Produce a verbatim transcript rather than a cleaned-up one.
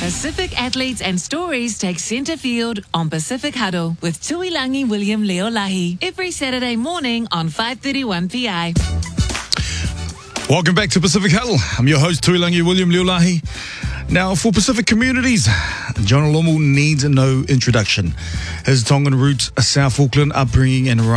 Pacific athletes and stories take centre field on Pacific Huddle with Tuilangi William Leolahi every Saturday morning on five thirty-one P I. Welcome back to Pacific Huddle. I'm your host, Tuilangi William Leolahi. Now, for Pacific communities, John Olomo needs no introduction. His Tongan roots, South Auckland upbringing and